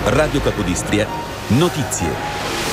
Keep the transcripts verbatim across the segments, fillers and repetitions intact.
Radio Capodistria, notizie.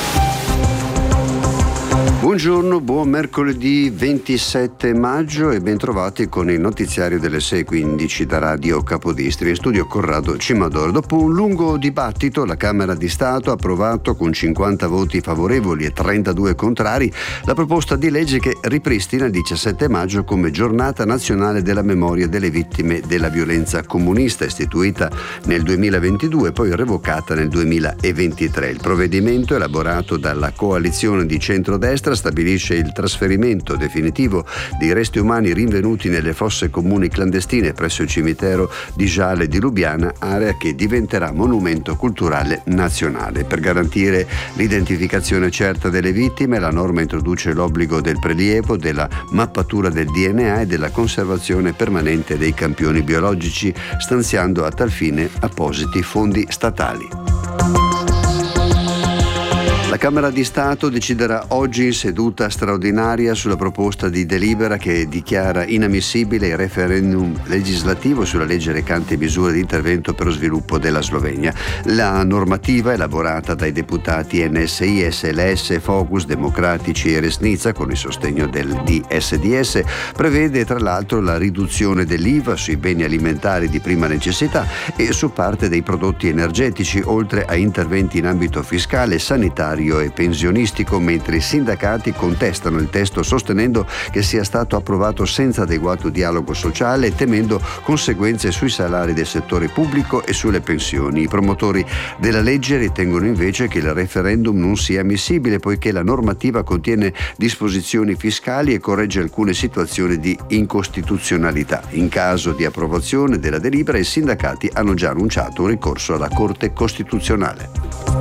Buongiorno, buon mercoledì ventisette maggio e bentrovati con il notiziario delle sei e quindici da Radio Capodistria. In studio Corrado Cimador. Dopo un lungo dibattito, la Camera di Stato ha approvato con cinquanta voti favorevoli e trentadue contrari la proposta di legge che ripristina il diciassette maggio come giornata nazionale della memoria delle vittime della violenza comunista, istituita nel duemilaventidue e poi revocata nel duemilaventitré. Il provvedimento, elaborato dalla coalizione di centrodestra, stabilisce il trasferimento definitivo dei resti umani rinvenuti nelle fosse comuni clandestine presso il cimitero di Giale di Lubiana, area che diventerà monumento culturale nazionale. Per garantire l'identificazione certa delle vittime, la norma introduce l'obbligo del prelievo, della mappatura del D N A e della conservazione permanente dei campioni biologici, stanziando a tal fine appositi fondi statali. La Camera di Stato deciderà oggi in seduta straordinaria sulla proposta di delibera che dichiara inammissibile il referendum legislativo sulla legge recante misure di intervento per lo sviluppo della Slovenia. La normativa, elaborata dai deputati N S I, S L S, Focus, Democratici e Resnica con il sostegno del D S D S, prevede tra l'altro la riduzione dell'I V A sui beni alimentari di prima necessità e su parte dei prodotti energetici, oltre a interventi in ambito fiscale, sanitario e pensionistico, mentre i sindacati contestano il testo sostenendo che sia stato approvato senza adeguato dialogo sociale e temendo conseguenze sui salari del settore pubblico e sulle pensioni. I promotori della legge ritengono invece che il referendum non sia ammissibile poiché la normativa contiene disposizioni fiscali e corregge alcune situazioni di incostituzionalità. In caso di approvazione della delibera, i sindacati hanno già annunciato un ricorso alla Corte Costituzionale.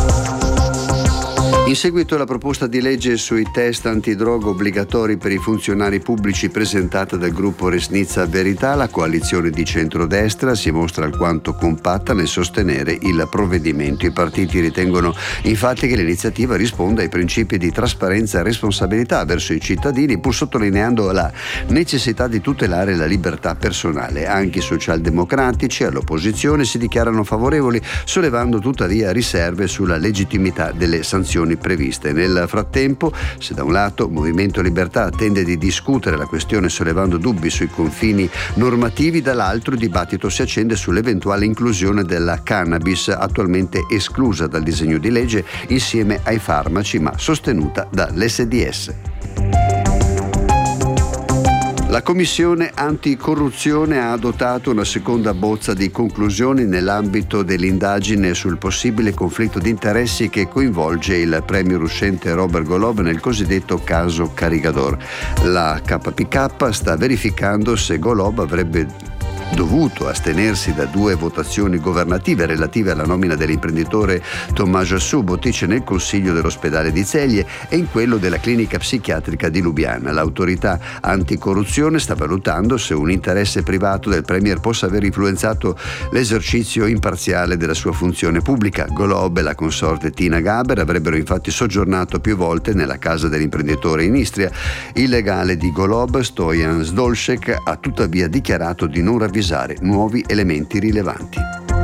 In seguito alla proposta di legge sui test antidroga obbligatori per i funzionari pubblici presentata dal gruppo Resnica Verità, la coalizione di centrodestra si mostra alquanto compatta nel sostenere il provvedimento. I partiti ritengono infatti che l'iniziativa risponda ai principi di trasparenza e responsabilità verso i cittadini, pur sottolineando la necessità di tutelare la libertà personale. Anche i socialdemocratici all'opposizione si dichiarano favorevoli, sollevando tuttavia riserve sulla legittimità delle sanzioni previste. Nel frattempo, se da un lato Movimento Libertà tende di discutere la questione sollevando dubbi sui confini normativi, dall'altro il dibattito si accende sull'eventuale inclusione della cannabis, attualmente esclusa dal disegno di legge insieme ai farmaci ma sostenuta dall'S D S. La Commissione Anticorruzione ha adottato una seconda bozza di conclusioni nell'ambito dell'indagine sul possibile conflitto di interessi che coinvolge il premier uscente Robert Golob nel cosiddetto caso Caricador. La K P K sta verificando se Golob avrebbe dovuto astenersi da due votazioni governative relative alla nomina dell'imprenditore Tommaso Subotic nel consiglio dell'ospedale di Ceglie e in quello della clinica psichiatrica di Lubiana. L'autorità anticorruzione sta valutando se un interesse privato del premier possa aver influenzato l'esercizio imparziale della sua funzione pubblica. Golob e la consorte Tina Gaber avrebbero infatti soggiornato più volte nella casa dell'imprenditore in Istria. Il legale di Golob, Stojan Zdolšek, ha tuttavia dichiarato di non ravvisare nuovi elementi rilevanti.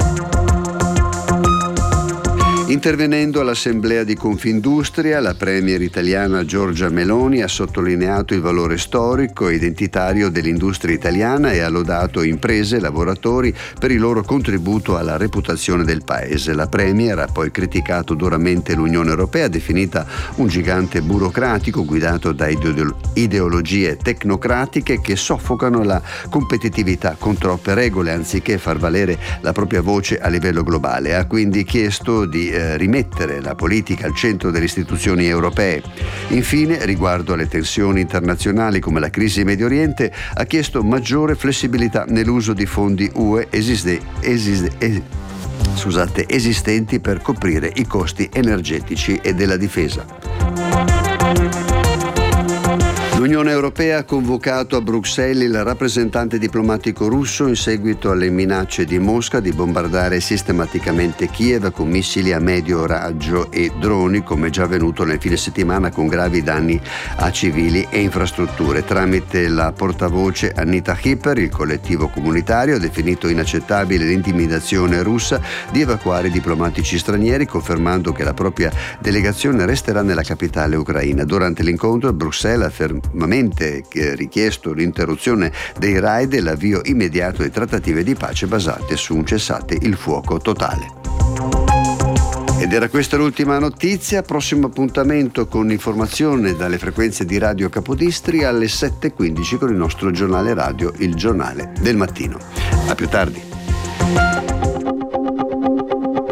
Intervenendo all'Assemblea di Confindustria, la premier italiana Giorgia Meloni ha sottolineato il valore storico e identitario dell'industria italiana e ha lodato imprese e lavoratori per il loro contributo alla reputazione del paese. La premier ha poi criticato duramente l'Unione Europea, definita un gigante burocratico guidato da ideologie tecnocratiche che soffocano la competitività con troppe regole anziché far valere la propria voce a livello globale. Ha quindi chiesto di rimettere la politica al centro delle istituzioni europee. Infine, riguardo alle tensioni internazionali come la crisi in Medio Oriente, ha chiesto maggiore flessibilità nell'uso di fondi U E esiste, esiste, es, scusate, esistenti per coprire i costi energetici e della difesa. L'Unione Europea ha convocato a Bruxelles il rappresentante diplomatico russo in seguito alle minacce di Mosca di bombardare sistematicamente Kiev con missili a medio raggio e droni, come già avvenuto nel fine settimana, con gravi danni a civili e infrastrutture. Tramite la portavoce Anita Hipper, il collettivo comunitario ha definito inaccettabile l'intimidazione russa di evacuare i diplomatici stranieri, confermando che la propria delegazione resterà nella capitale ucraina. Durante l'incontro, Bruxelles ha fermato richiesto l'interruzione dei raid e l'avvio immediato di trattative di pace basate su un cessate il fuoco totale. Ed era questa l'ultima notizia. Prossimo appuntamento con informazione dalle frequenze di Radio Capodistria alle sette e quindici con il nostro giornale radio, il Giornale del Mattino. A più tardi.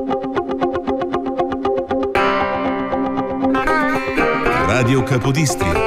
Radio Capodistria.